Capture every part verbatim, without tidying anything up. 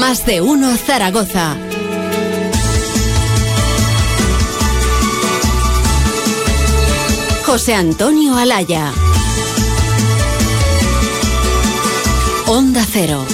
Más de uno Zaragoza. José Antonio Alaya. Onda Cero.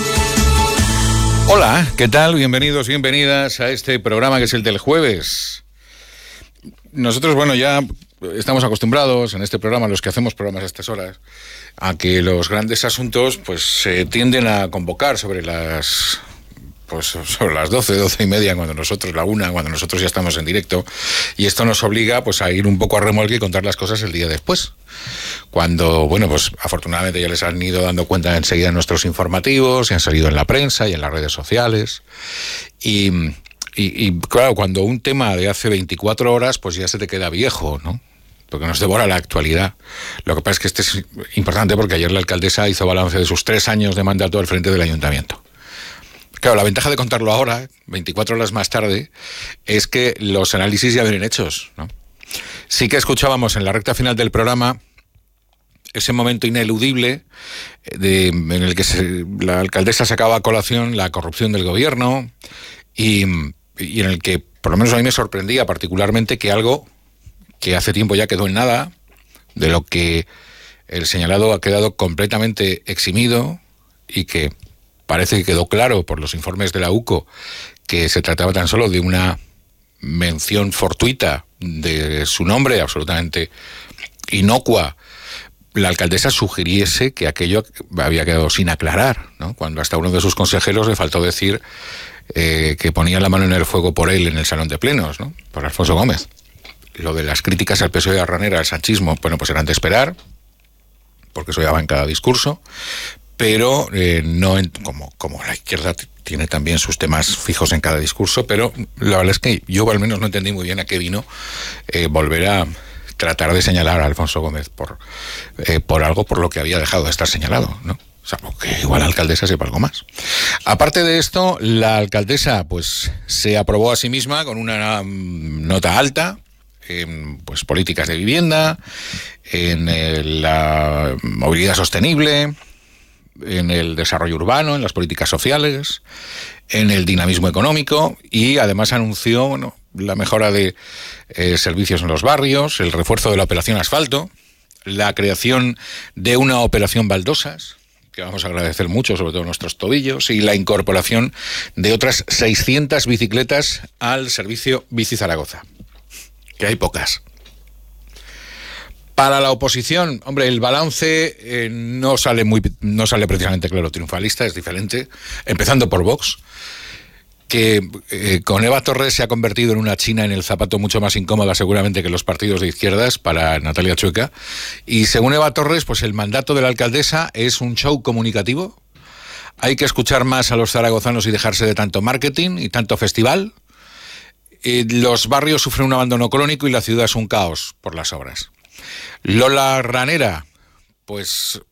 Hola, ¿qué tal? Bienvenidos, bienvenidas a este programa que es el del jueves. Nosotros, bueno, ya estamos acostumbrados en este programa, los que hacemos programas a estas horas, a que los grandes asuntos pues se tienden a convocar sobre las... pues sobre las doce, doce y media, cuando nosotros, la una, cuando nosotros ya estamos en directo, y esto nos obliga pues a ir un poco a remolque y contar las cosas el día después. Cuando, bueno, pues afortunadamente ya les han ido dando cuenta enseguida en nuestros informativos, y han salido en la prensa y en las redes sociales, y, y, y claro, cuando un tema de hace veinticuatro horas, pues ya se te queda viejo, ¿no? Porque nos devora la actualidad. Lo que pasa es que este es importante porque ayer la alcaldesa hizo balance de sus tres años de mandato al frente del ayuntamiento. Claro, la ventaja de contarlo ahora, veinticuatro horas más tarde, es que los análisis ya vienen hechos, ¿no? Sí que escuchábamos en la recta final del programa ese momento ineludible de, en el que se, la alcaldesa sacaba a colación la corrupción del gobierno y, y en el que, por lo menos a mí me sorprendía particularmente que algo que hace tiempo ya quedó en nada, de lo que el señalado ha quedado completamente eximido y que parece que quedó claro por los informes de la U C O que se trataba tan solo de una mención fortuita de su nombre, absolutamente inocua. La alcaldesa sugiriese que aquello había quedado sin aclarar, ¿no? Cuando hasta uno de sus consejeros le faltó decir eh, que ponía la mano en el fuego por él en el salón de plenos, ¿no? Por Alfonso Gómez. Lo de las críticas al P S O E, a Ranera, al sanchismo, bueno, pues eran de esperar, porque eso ya va en cada discurso, pero eh, no en, como, como la izquierda t- tiene también sus temas fijos en cada discurso, pero la verdad es que yo al menos no entendí muy bien a qué vino eh, volver a tratar de señalar a Alfonso Gómez por, eh, por algo por lo que había dejado de estar señalado, ¿no? O sea, que igual la alcaldesa sepa algo más. Aparte de esto, la alcaldesa pues se aprobó a sí misma con una um, nota alta en pues, políticas de vivienda, en eh, la movilidad sostenible, en el desarrollo urbano, en las políticas sociales, en el dinamismo económico, y además anunció, bueno, la mejora de eh, servicios en los barrios, el refuerzo de la operación asfalto, la creación de una operación baldosas, que vamos a agradecer mucho, sobre todo nuestros tobillos, y la incorporación de otras seiscientas bicicletas al servicio Bici Zaragoza, que hay pocas. Para la oposición, hombre, el balance eh, no sale muy, no sale precisamente claro triunfalista, es diferente, empezando por Vox, que eh, con Eva Torres se ha convertido en una china en el zapato mucho más incómoda seguramente que los partidos de izquierdas para Natalia Chueca, y según Eva Torres, pues el mandato de la alcaldesa es un show comunicativo, hay que escuchar más a los zaragozanos y dejarse de tanto marketing y tanto festival. Eh, los barrios sufren un abandono crónico y la ciudad es un caos por las obras. Lola Ranera, pues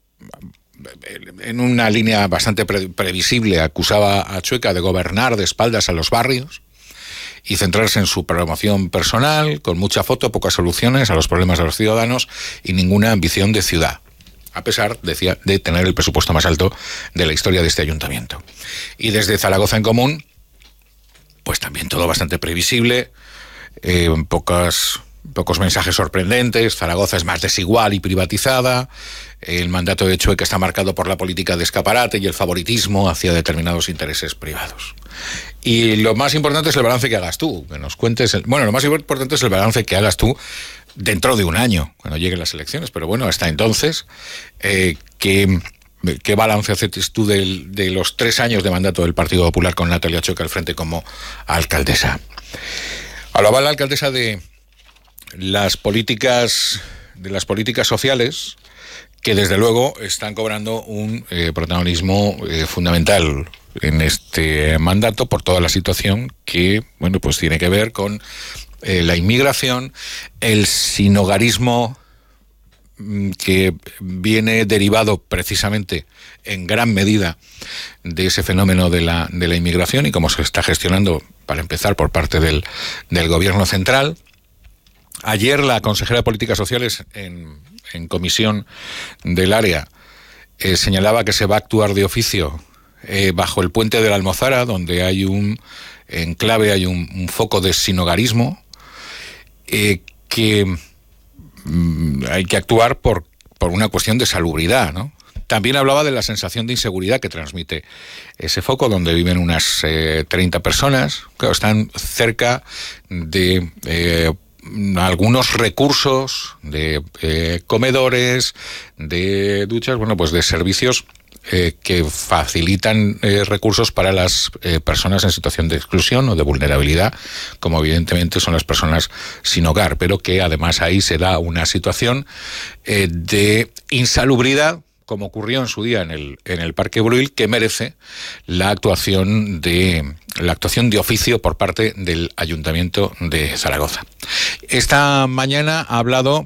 en una línea bastante pre- previsible, acusaba a Chueca de gobernar de espaldas a los barrios y centrarse en su promoción personal, con mucha foto, pocas soluciones a los problemas de los ciudadanos y ninguna ambición de ciudad, a pesar, decía, de tener el presupuesto más alto de la historia de este ayuntamiento. Y desde Zaragoza en Común, pues también todo bastante previsible, eh, pocas... Pocos mensajes sorprendentes. Zaragoza es más desigual y privatizada. El mandato de Chueca está marcado por la política de escaparate y el favoritismo hacia determinados intereses privados. Y lo más importante es el balance que hagas tú, que nos cuentes. El, bueno, lo más importante es el balance que hagas tú dentro de un año, cuando lleguen las elecciones. Pero bueno, hasta entonces, eh, ¿qué, ¿qué balance haces tú de, de los tres años de mandato del Partido Popular con Natalia Chueca al frente como alcaldesa? Hablaba la alcaldesa de las políticas de las políticas sociales, que desde luego están cobrando un eh, protagonismo eh, fundamental en este mandato por toda la situación que, bueno, pues tiene que ver con eh, la inmigración, el sinhogarismo que viene derivado precisamente en gran medida de ese fenómeno de la de la inmigración y cómo se está gestionando, para empezar, por parte del, del gobierno central. Ayer la consejera de Políticas Sociales en, en comisión del área eh, señalaba que se va a actuar de oficio eh, bajo el puente de la Almozara, donde hay un enclave, hay un, un foco de sinhogarismo, eh, que mm, hay que actuar por, por una cuestión de salubridad, ¿no? También hablaba de la sensación de inseguridad que transmite ese foco, donde viven unas eh, treinta personas, que están cerca de eh, algunos recursos, de eh, comedores, de duchas, bueno, pues de servicios eh, que facilitan eh, recursos para las eh, personas en situación de exclusión o de vulnerabilidad, como evidentemente son las personas sin hogar, pero que además ahí se da una situación eh, de insalubridad, como ocurrió en su día en el en el Parque Bruil, que merece la actuación de la actuación de oficio por parte del Ayuntamiento de Zaragoza. Esta mañana ha hablado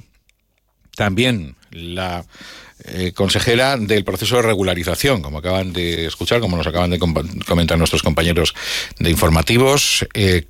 también la eh, consejera del proceso de regularización, como acaban de escuchar, como nos acaban de com- comentar nuestros compañeros de informativos, eh,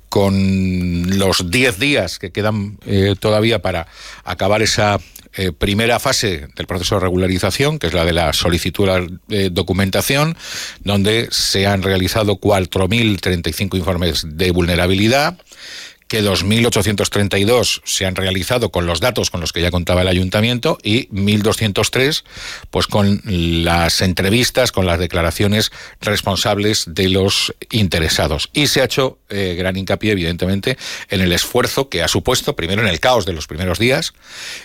con los diez días que quedan eh, todavía para acabar esa Eh, primera fase del proceso de regularización, que es la de la solicitud de documentación, donde se han realizado cuatro mil treinta y cinco informes de vulnerabilidad, que dos mil ochocientos treinta y dos se han realizado con los datos con los que ya contaba el ayuntamiento y mil doscientos tres pues con las entrevistas, con las declaraciones responsables de los interesados. Y se ha hecho eh, gran hincapié, evidentemente, en el esfuerzo que ha supuesto, primero en el caos de los primeros días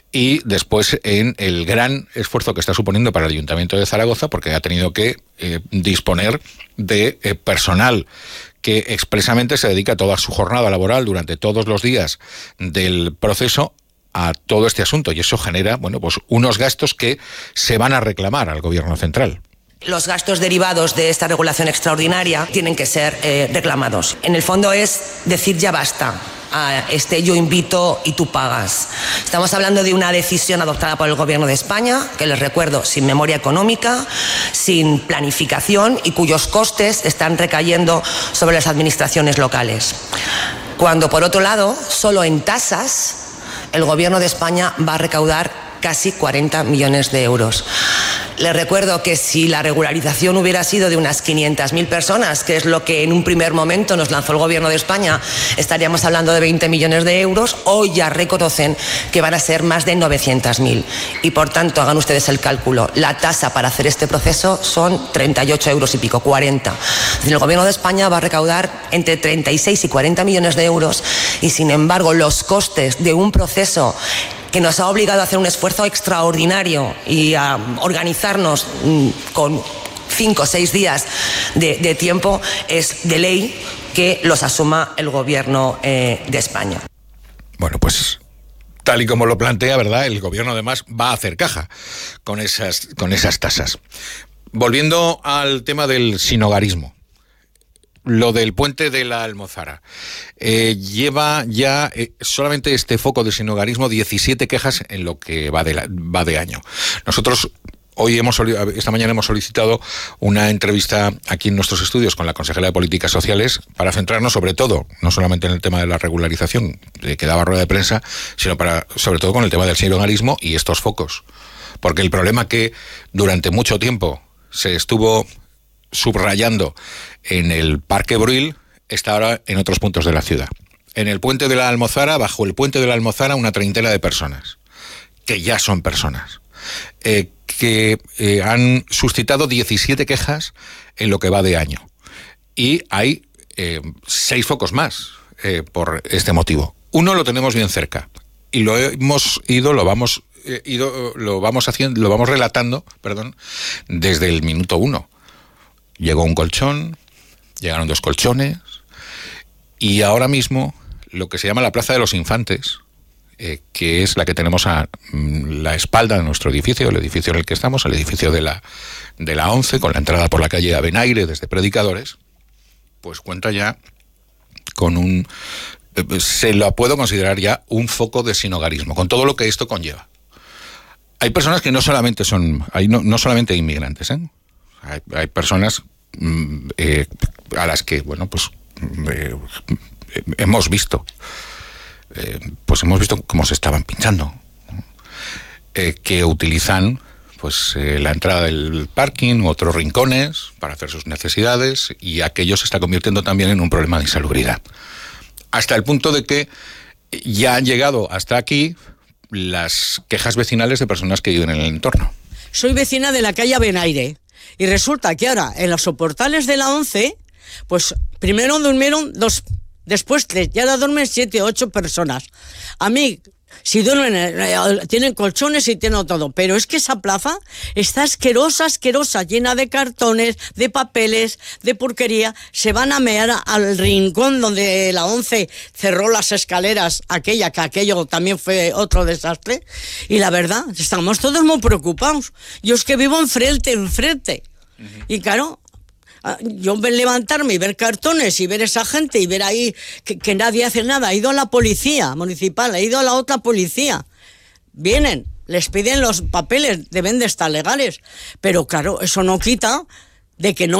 y después en el gran esfuerzo que está suponiendo para el Ayuntamiento de Zaragoza, porque ha tenido que eh, disponer de eh, personal que expresamente se dedica toda su jornada laboral durante todos los días del proceso a todo este asunto, y eso genera, bueno, pues unos gastos que se van a reclamar al Gobierno central. Los gastos derivados de esta regulación extraordinaria tienen que ser eh, reclamados. En el fondo es decir ya basta a este yo invito y tú pagas. Estamos hablando de una decisión adoptada por el Gobierno de España, que les recuerdo, sin memoria económica, sin planificación y cuyos costes están recayendo sobre las administraciones locales. Cuando, por otro lado, solo en tasas, el Gobierno de España va a recaudar casi cuarenta millones de euros. Les recuerdo que si la regularización hubiera sido de unas quinientas mil personas, que es lo que en un primer momento nos lanzó el Gobierno de España, estaríamos hablando de veinte millones de euros. Hoy ya reconocen que van a ser más de novecientas mil. Y por tanto, hagan ustedes el cálculo. La tasa para hacer este proceso son treinta y ocho euros y pico, cuarenta. El Gobierno de España va a recaudar entre treinta y seis y cuarenta millones de euros y, sin embargo, los costes de un proceso que nos ha obligado a hacer un esfuerzo extraordinario y a organizarnos mmm, con cinco o seis días de, de tiempo, es de ley que los asuma el Gobierno eh, de España. Bueno, pues tal y como lo plantea, ¿verdad? El Gobierno además va a hacer caja con esas, con esas tasas. Volviendo al tema del sinhogarismo. Lo del puente de la Almozara. Eh, lleva ya eh, solamente este foco de sinhogarismo diecisiete quejas en lo que va de, la, va de año. Nosotros hoy hemos esta mañana hemos solicitado una entrevista aquí en nuestros estudios con la consejera de Políticas Sociales para centrarnos sobre todo, no solamente en el tema de la regularización de que daba rueda de prensa, sino para sobre todo con el tema del sinhogarismo y estos focos. Porque el problema que durante mucho tiempo se estuvo subrayando en el Parque Bruil está ahora en otros puntos de la ciudad. En el puente de la Almozara, bajo el puente de la Almozara, una treintena de personas, que ya son personas, eh, que eh, han suscitado diecisiete quejas en lo que va de año. Y hay eh, seis focos más eh, por este motivo. Uno lo tenemos bien cerca y lo hemos ido, lo vamos, eh, ido, lo vamos haciendo, lo vamos relatando, perdón, desde el minuto uno. Llegó un colchón, llegaron dos colchones y ahora mismo lo que se llama la Plaza de los Infantes, eh, que es la que tenemos a mm, la espalda de nuestro edificio, el edificio en el que estamos, el edificio de la, de la once, con la entrada por la calle Avenaire desde Predicadores, pues cuenta ya con un... Eh, se lo puedo considerar ya un foco de sinhogarismo, con todo lo que esto conlleva. Hay personas que no solamente son... Hay no, no solamente inmigrantes, ¿eh? Hay, hay personas eh, a las que, bueno, pues eh, hemos visto, eh, pues hemos visto cómo se estaban pinchando, eh, que utilizan pues eh, la entrada del parking u otros rincones para hacer sus necesidades, y aquello se está convirtiendo también en un problema de insalubridad. Hasta el punto de que ya han llegado hasta aquí las quejas vecinales de personas que viven en el entorno. Soy vecina de la calle Benaire y resulta que ahora en los soportales de la once, pues primero durmieron dos, después tres, y ahora duermen siete o ocho personas. A mí, si duermen, eh, tienen colchones y tienen todo, pero es que esa plaza está asquerosa, asquerosa, llena de cartones, de papeles, de porquería. Se van a mear al rincón donde la once cerró las escaleras, aquella, que aquello también fue otro desastre. Y la verdad, estamos todos muy preocupados. Yo es que vivo enfrente, enfrente. Uh-huh. Y claro, yo ver levantarme y ver cartones y ver esa gente y ver ahí que, que nadie hace nada. Ha ido a la policía municipal, ha ido a la otra policía. Vienen, les piden los papeles, deben de estar legales. Pero claro, eso no quita de que no